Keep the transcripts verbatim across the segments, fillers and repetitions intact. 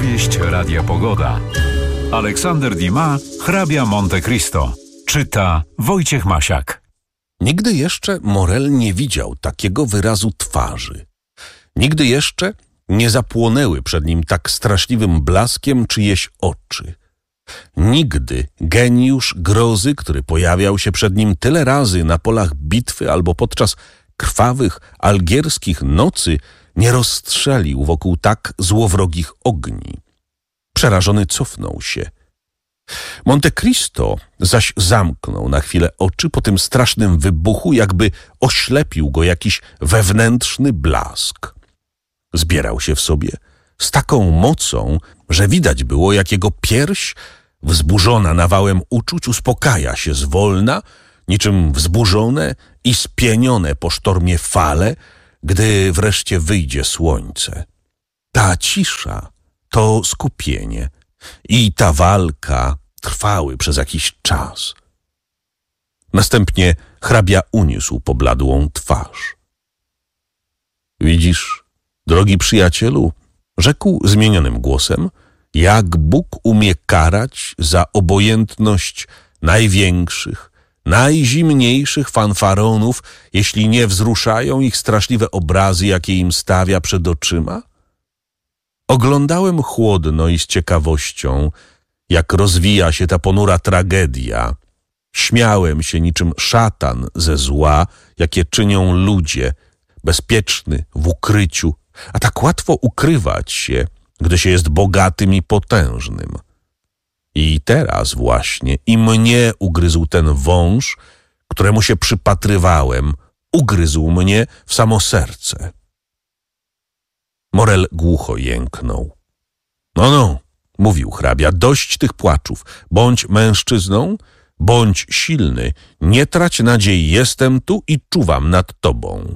Powieść Radia Pogoda. Aleksander Dumas, Hrabia Monte Cristo. Czyta Wojciech Masiak. Nigdy jeszcze Morel nie widział takiego wyrazu twarzy. Nigdy jeszcze nie zapłonęły przed nim tak straszliwym blaskiem czyjeś oczy. Nigdy geniusz grozy, który pojawiał się przed nim tyle razy na polach bitwy albo podczas krwawych algierskich nocy, nie rozstrzelił wokół tak złowrogich ogni. Przerażony cofnął się. Monte Cristo zaś zamknął na chwilę oczy po tym strasznym wybuchu, jakby oślepił go jakiś wewnętrzny blask. Zbierał się w sobie z taką mocą, że widać było, jak jego pierś, wzburzona nawałem uczuć, uspokaja się zwolna, niczym wzburzone i spienione po sztormie fale, gdy wreszcie wyjdzie słońce. Ta cisza, to skupienie i ta walka trwały przez jakiś czas. Następnie hrabia uniósł pobladłą twarz. Widzisz, drogi przyjacielu, rzekł zmienionym głosem, jak Bóg umie karać za obojętność największych, najzimniejszych fanfaronów, jeśli nie wzruszają ich straszliwe obrazy, jakie im stawia przed oczyma? Oglądałem chłodno i z ciekawością, jak rozwija się ta ponura tragedia. Śmiałem się niczym szatan ze zła, jakie czynią ludzie, bezpieczny w ukryciu, a tak łatwo ukrywać się, gdy się jest bogatym i potężnym. I teraz właśnie i mnie ugryzł ten wąż, któremu się przypatrywałem, ugryzł mnie w samo serce. Morel głucho jęknął. No, no, mówił hrabia, dość tych płaczów. Bądź mężczyzną, bądź silny, nie trać nadziei, jestem tu i czuwam nad tobą.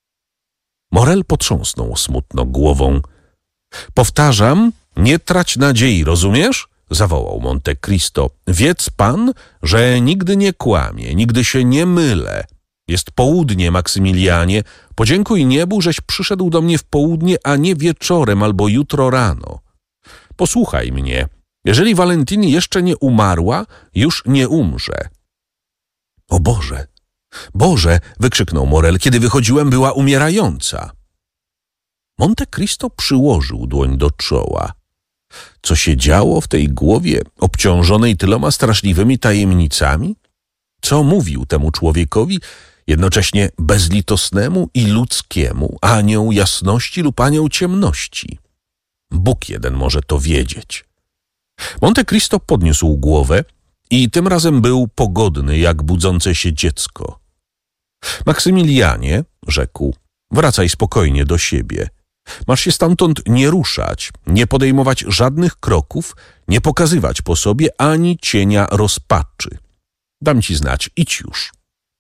Morel potrząsnął smutno głową. Powtarzam, nie trać nadziei, rozumiesz? Zawołał Monte Cristo. Wiedz pan, że nigdy nie kłamie, nigdy się nie mylę. Jest południe, Maksymilianie. Podziękuj niebu, żeś przyszedł do mnie w południe, a nie wieczorem albo jutro rano. Posłuchaj mnie. Jeżeli Valentini jeszcze nie umarła, już nie umrze. O Boże! Boże! Wykrzyknął Morel. Kiedy wychodziłem, była umierająca. Monte Cristo przyłożył dłoń do czoła. Co się działo w tej głowie obciążonej tyloma straszliwymi tajemnicami? Co mówił temu człowiekowi, jednocześnie bezlitosnemu i ludzkiemu, anioł jasności lub anioł ciemności? Bóg jeden może to wiedzieć. Monte Cristo podniósł głowę i tym razem był pogodny, jak budzące się dziecko. Maksymilianie, rzekł, wracaj spokojnie do siebie. Masz się stamtąd nie ruszać, nie podejmować żadnych kroków, nie pokazywać po sobie ani cienia rozpaczy. Dam ci znać, idź już.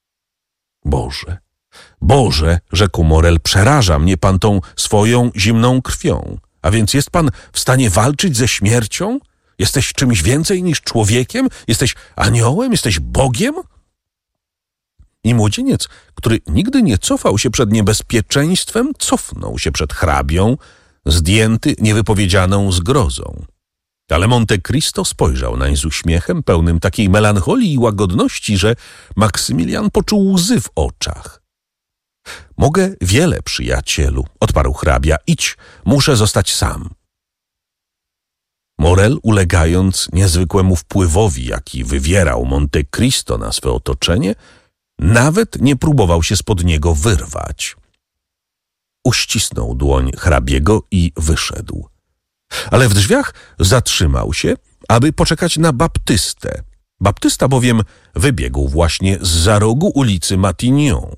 Boże, Boże, rzekł Morel, przeraża mnie pan tą swoją zimną krwią. A więc jest pan w stanie walczyć ze śmiercią? Jesteś czymś więcej niż człowiekiem? Jesteś aniołem? Jesteś Bogiem? I młodzieniec, który nigdy nie cofał się przed niebezpieczeństwem, cofnął się przed hrabią, zdjęty niewypowiedzianą zgrozą. Ale Monte Cristo spojrzał nań z uśmiechem, pełnym takiej melancholii i łagodności, że Maksymilian poczuł łzy w oczach. Mogę wiele, przyjacielu, odparł hrabia, idź, muszę zostać sam. Morel, ulegając niezwykłemu wpływowi, jaki wywierał Monte Cristo na swe otoczenie, nawet nie próbował się spod niego wyrwać. Uścisnął dłoń hrabiego i wyszedł. Ale w drzwiach zatrzymał się, aby poczekać na Baptystę. Baptysta bowiem wybiegł właśnie zza rogu ulicy Matignon.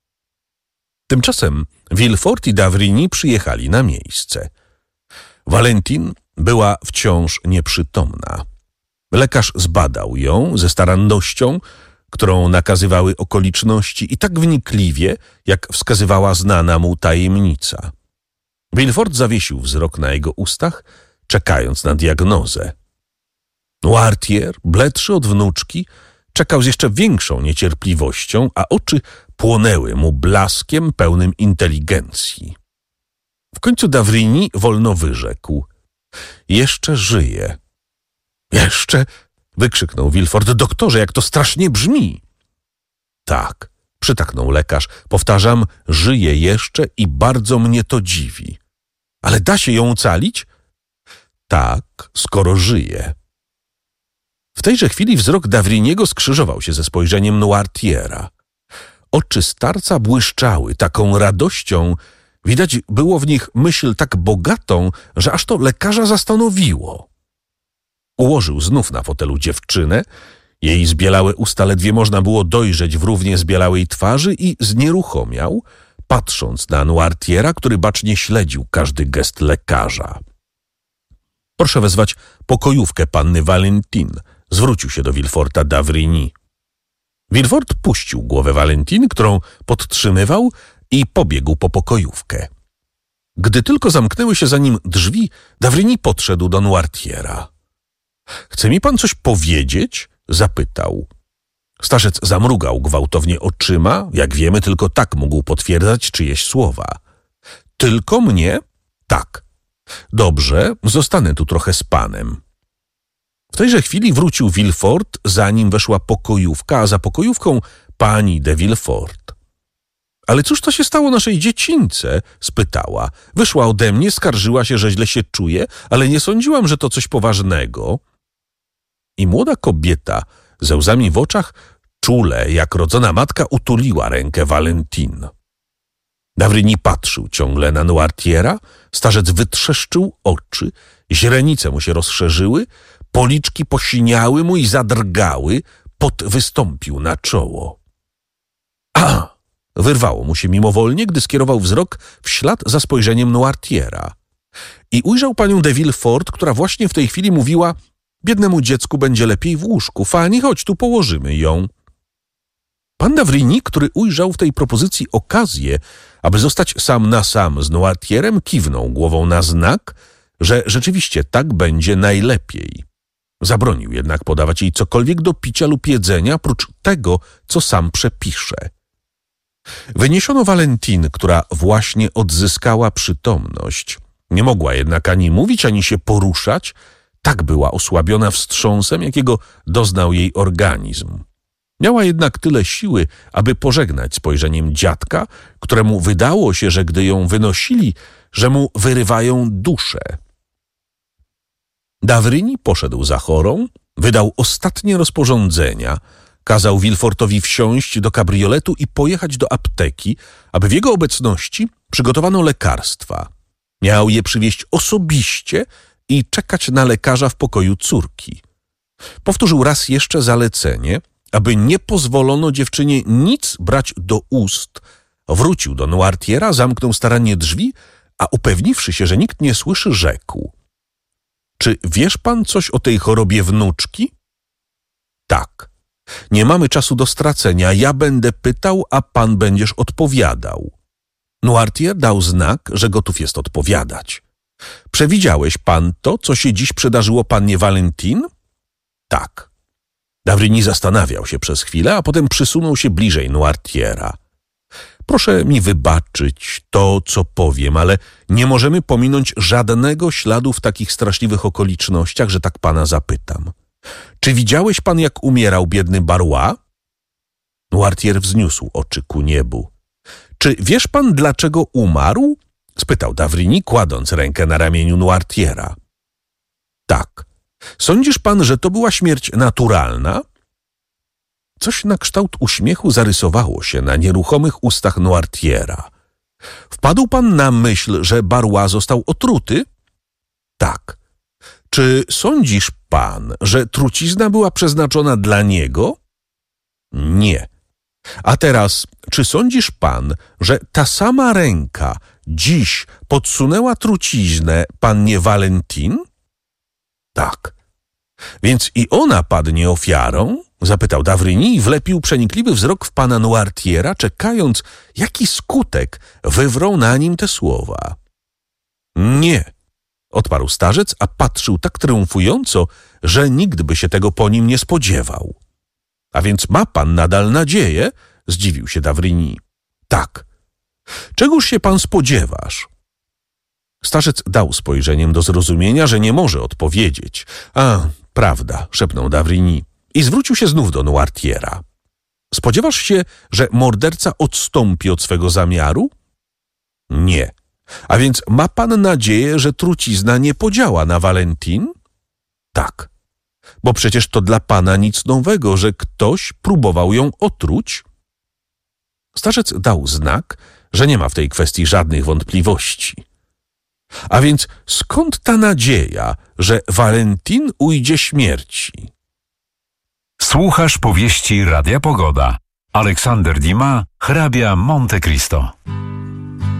Tymczasem Villefort i d'Avrigny przyjechali na miejsce. Valentine była wciąż nieprzytomna. Lekarz zbadał ją ze starannością, którą nakazywały okoliczności i tak wnikliwie, jak wskazywała znana mu tajemnica. Villefort zawiesił wzrok na jego ustach, czekając na diagnozę. Noirtier, bledszy od wnuczki, czekał z jeszcze większą niecierpliwością, a oczy płonęły mu blaskiem pełnym inteligencji. W końcu d'Avrigny wolno wyrzekł. Jeszcze żyje. Jeszcze? Wykrzyknął Villefort. Doktorze, jak to strasznie brzmi. Tak, przytaknął lekarz. Powtarzam, żyje jeszcze i bardzo mnie to dziwi. Ale da się ją ocalić? Tak, skoro żyje. W tejże chwili wzrok d'Avrigniego skrzyżował się ze spojrzeniem Noirtiera. Oczy starca błyszczały taką radością, widać było w nich myśl tak bogatą, że aż to lekarza zastanowiło. Ułożył znów na fotelu dziewczynę, jej zbielałe usta ledwie można było dojrzeć w równie zbielałej twarzy i znieruchomiał, patrząc na Noirtiera, który bacznie śledził każdy gest lekarza. Proszę wezwać pokojówkę panny Valentine, zwrócił się do Villeforta d'Avrigny. Villefort puścił głowę Valentine, którą podtrzymywał, i pobiegł po pokojówkę. Gdy tylko zamknęły się za nim drzwi, d'Avrigny podszedł do Noirtiera. Chce mi pan coś powiedzieć? Zapytał. Starzec zamrugał gwałtownie oczyma, jak wiemy, tylko tak mógł potwierdzać czyjeś słowa. Tylko mnie? Tak. Dobrze, zostanę tu trochę z panem. W tejże chwili wrócił Villefort, zanim weszła pokojówka, a za pokojówką pani de Villefort. Ale cóż to się stało naszej dziecince? Spytała. Wyszła ode mnie, skarżyła się, że źle się czuje, ale nie sądziłam, że to coś poważnego. I młoda kobieta ze łzami w oczach czule, jak rodzona matka, utuliła rękę Valentine. d'Avrigny patrzył ciągle na Noirtiera, starzec wytrzeszczył oczy, źrenice mu się rozszerzyły, policzki posiniały mu i zadrgały, pot wystąpił na czoło. A! Wyrwało mu się mimowolnie, gdy skierował wzrok w ślad za spojrzeniem Noirtiera. I ujrzał panią de Villefort, która właśnie w tej chwili mówiła: biednemu dziecku będzie lepiej w łóżku. Fani, chodź, tu położymy ją. Pan d'Avrigny, który ujrzał w tej propozycji okazję, aby zostać sam na sam z Noirtierem, kiwnął głową na znak, że rzeczywiście tak będzie najlepiej. Zabronił jednak podawać jej cokolwiek do picia lub jedzenia, prócz tego, co sam przepisze. Wyniesiono Valentine, która właśnie odzyskała przytomność. Nie mogła jednak ani mówić, ani się poruszać. Tak była osłabiona wstrząsem, jakiego doznał jej organizm. Miała jednak tyle siły, aby pożegnać spojrzeniem dziadka, któremu wydało się, że gdy ją wynosili, że mu wyrywają duszę. d'Avrigny poszedł za chorą, wydał ostatnie rozporządzenia, kazał Villefortowi wsiąść do kabrioletu i pojechać do apteki, aby w jego obecności przygotowano lekarstwa. Miał je przywieźć osobiście i czekać na lekarza w pokoju córki. Powtórzył raz jeszcze zalecenie, aby nie pozwolono dziewczynie nic brać do ust. Wrócił do Noirtiera, zamknął starannie drzwi, a upewniwszy się, że nikt nie słyszy, rzekł: czy wiesz pan coś o tej chorobie wnuczki? Tak. Nie mamy czasu do stracenia. Ja będę pytał, a pan będziesz odpowiadał. Noirtier dał znak, że gotów jest odpowiadać. Przewidziałeś pan to, co się dziś przydarzyło pannie Valentine? Tak. d'Avrigny zastanawiał się przez chwilę, a potem przysunął się bliżej Noirtiera. Proszę mi wybaczyć to, co powiem, ale nie możemy pominąć żadnego śladu w takich straszliwych okolicznościach, że tak pana zapytam. Czy widziałeś pan, jak umierał biedny Barrois? Noirtier wzniósł oczy ku niebu. Czy wiesz pan, dlaczego umarł? Spytał d'Avrigny, kładąc rękę na ramieniu Noirtiera. Tak. Sądzisz pan, że to była śmierć naturalna? Coś na kształt uśmiechu zarysowało się na nieruchomych ustach Noirtiera. Wpadł pan na myśl, że Barrois został otruty? Tak. Czy sądzisz pan, że trucizna była przeznaczona dla niego? Nie. A teraz, czy sądzisz pan, że ta sama ręka dziś podsunęła truciznę pannie Valentine? Tak. Więc i ona padnie ofiarą? Zapytał d'Avrigny i wlepił przenikliwy wzrok w pana Noirtiera, czekając, jaki skutek wywrą na nim te słowa. Nie, odparł starzec, a patrzył tak triumfująco, że nikt by się tego po nim nie spodziewał. A więc ma pan nadal nadzieję? Zdziwił się d'Avrigny. Tak. Czegóż się pan spodziewasz? Starzec dał spojrzeniem do zrozumienia, że nie może odpowiedzieć. A, prawda, szepnął d'Avrigny i zwrócił się znów do Noirtiera. Spodziewasz się, że morderca odstąpi od swego zamiaru? Nie. A więc ma pan nadzieję, że trucizna nie podziała na Valentine? Tak. Bo przecież to dla pana nic nowego, że ktoś próbował ją otruć? Starzec dał znak, że nie ma w tej kwestii żadnych wątpliwości. A więc skąd ta nadzieja, że Valentine ujdzie śmierci? Słuchasz powieści Radia Pogoda. Aleksander Dumas, hrabia Monte Cristo.